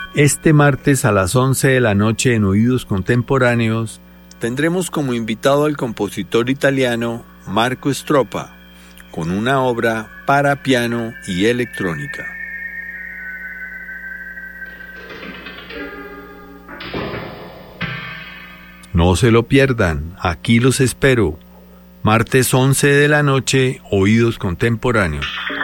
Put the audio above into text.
Este martes a las 11 de la noche en Oídos Contemporáneos tendremos como invitado al compositor italiano Marco Stroppa con una obra para piano y electrónica. No se lo pierdan, aquí los espero. Martes 11 de la noche, Oídos Contemporáneos.